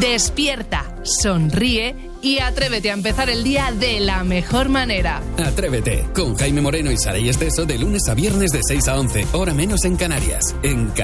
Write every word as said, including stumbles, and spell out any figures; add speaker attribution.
Speaker 1: Despierta, sonríe y atrévete a empezar el día de la mejor manera.
Speaker 2: Atrévete, con Jaime Moreno y Saray Esteso, de lunes a viernes de seis a once, hora menos en Canarias, en